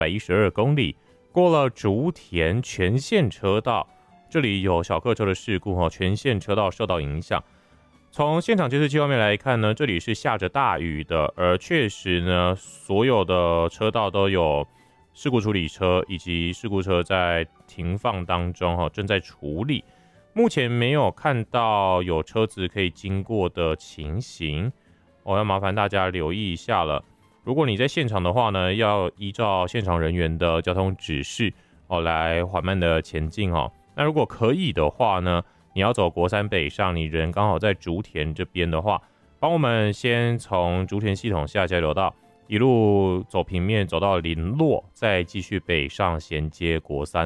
112公里，过了竹田全线车道，这里有小客车的事故，全线车道受到影响。从现场监视器画面来看呢，这里是下着大雨的，而确实呢，所有的车道都有事故处理车以及事故车在停放当中，正在处理。目前没有看到有车子可以经过的情形，要麻烦大家留意一下了。如果你在现场的话呢，要依照现场人员的交通指示来缓慢的前进。那如果可以的话呢，你要走国三北上，你人刚好在竹田这边的话，帮我们先从竹田系统下交流道一路走平面走到林落，再继续北上衔接国三。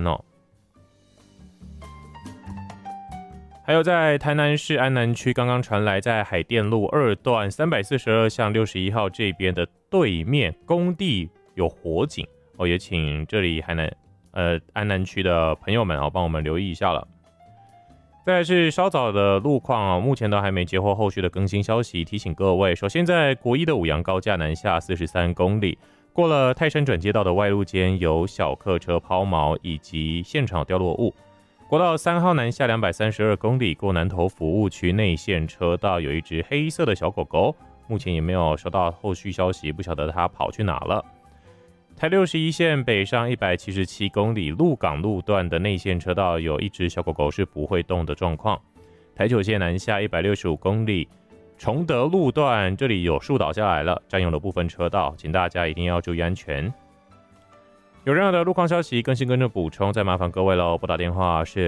还有在台南市安南区刚刚传来，在海淀路2段342巷61号这边的对面工地有火警，也请这里安南区的朋友们帮我们留意一下了。再来是稍早的路况，目前都还没接获后续的更新消息，提醒各位，首先在国一的五杨高架南下43公里，过了泰山转接道的外路间有小客车抛锚以及现场掉落物。国道3号南下232公里，过南投服务区内线车道有一只黑色的小狗狗，目前也没有收到后续消息，不晓得它跑去哪了。台61线北上177公里，鹿港路段的内线车道有一只小狗狗是不会动的状况。台9线南下165公里，崇德路段这里有树倒下来了，占用了部分车道，请大家一定要注意安全。有任何的路况消息更新跟着补充，再麻烦各位喽。拨打电话是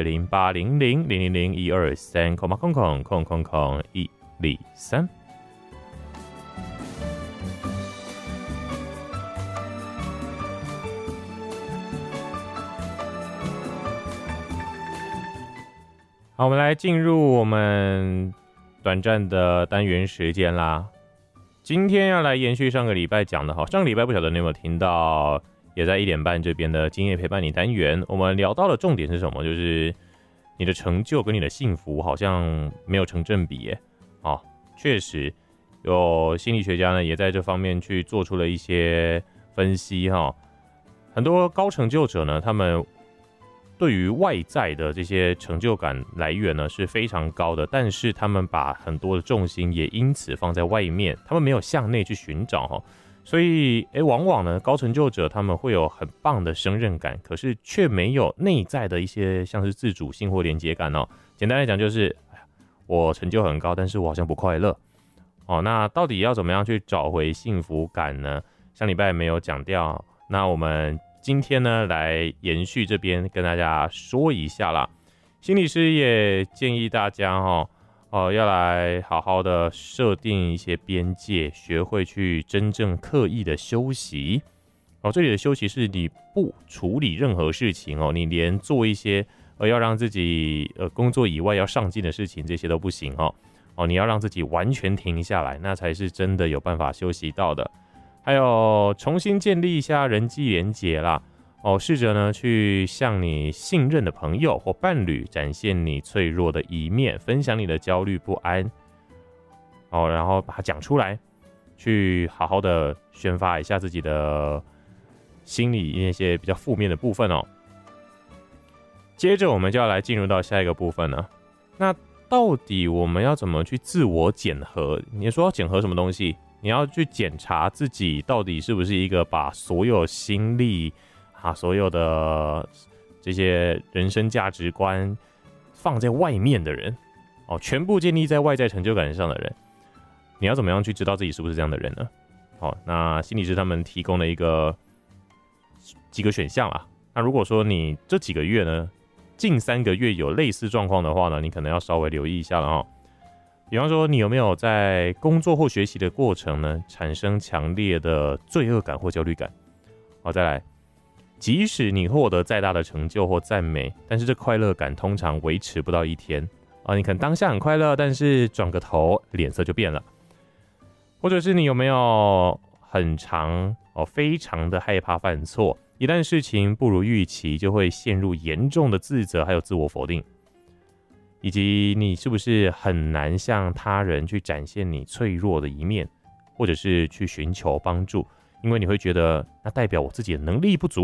0800-000-123，123。好，我们来进入我们短暂的单元时间啦。今天要来延续上个礼拜讲的，上个礼拜不晓得你有没有听到，也在1点半这边的今夜陪伴你单元，我们聊到的重点是什么？就是你的成就跟你的幸福好像没有成正比耶。确实有心理学家呢也在这方面去做出了一些分析。很多高成就者呢，他们对于外在的这些成就感来源呢是非常高的，但是他们把很多的重心也因此放在外面，他们没有向内去寻找。所以往往呢，高成就者他们会有很棒的胜任感，可是却没有内在的一些像是自主性或连结感。简单来讲就是，我成就很高，但是我好像不快乐。那到底要怎么样去找回幸福感呢？上礼拜没有讲掉，那我们今天呢来延续这边跟大家说一下啦。心理师也建议大家要来好好的设定一些边界，学会去真正刻意的休息。这里的休息是你不处理任何事情你连做一些要让自己工作以外要上进的事情，这些都不行你要让自己完全停下来，那才是真的有办法休息到的。还有重新建立一下人际连结啦。试着呢去向你信任的朋友或伴侣展现你脆弱的一面，分享你的焦虑不安，然后把它讲出来，去好好的宣发一下自己的心里那些比较负面的部分。接着我们就要来进入到下一个部分了。那到底我们要怎么去自我检核？你说要检核什么东西？你要去检查自己到底是不是一个把所有心力所有的这些人生价值观放在外面的人全部建立在外在成就感上的人，你要怎么样去知道自己是不是这样的人呢？那心理师他们提供了几个选项啦。那如果说你这几个月呢，近3个月有类似状况的话呢，你可能要稍微留意一下了比方说，你有没有在工作或学习的过程呢，产生强烈的罪恶感或焦虑感？再来，即使你获得再大的成就或赞美，但是这快乐感通常维持不到1天你可能当下很快乐，但是转个头脸色就变了。或者是你有没有非常的害怕犯错，一旦事情不如预期，就会陷入严重的自责还有自我否定。以及你是不是很难向他人去展现你脆弱的一面，或者是去寻求帮助，因为你会觉得那代表我自己的能力不足。